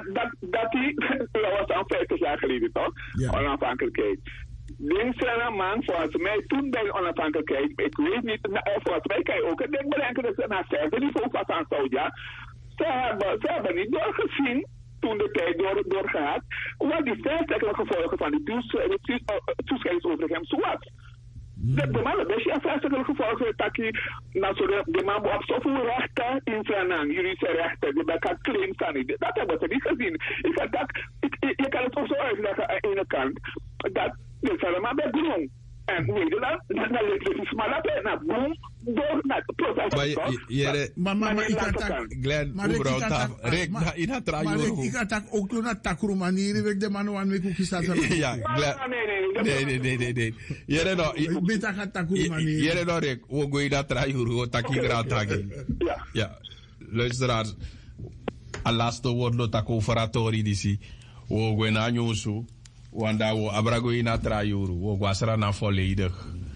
was al 50 jaar geleden, toch? Ja. Onafhankelijkheid. Links man, volgens mij, toen bij de onafhankelijkheid, ik weet niet, volgens mij kan je ook het ding bedenken dat ze naar 7 niveau was aan Saudi. Ze hebben niet doorgezien, toen de tijd doorgehad, wat die feitelijke gevolgen van die toescheidingsovereenkomst was. De man een beetje feitelijke gevolgen dat de man op zoveel rechten in zijn juridische rechten, die kan claims aan niet. Dat hebben ze niet gezien. Je kan het ook zo uitleggen aan de ene kant, dat dit is allemaal bij groen. En Nederland, dan ligt het smaller naar boom, door naar het proces. Maar ik attack Glenn, ik attack ook toen naar takrumanieren, ik de man aan me koekjes staat. Ja, nee. Jere no, beta gaat takrumanieren. Jere no rek, wo go ina trajuru, taki gratagi. Ja, luisteraars, al laatste woord no tako operatori disi, wo go na nyonsu. Wanda wo abrago ina trajuru, wo gwasra na volledig.